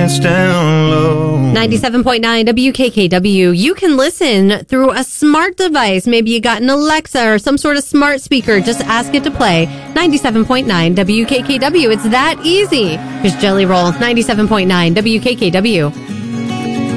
dance down low. 97.9 WKKW. You can listen through a smart device. Maybe you got an Alexa or some sort of smart speaker. Just ask it to play 97.9 WKKW. It's that easy. Here's Jelly Roll, 97.9 WKKW.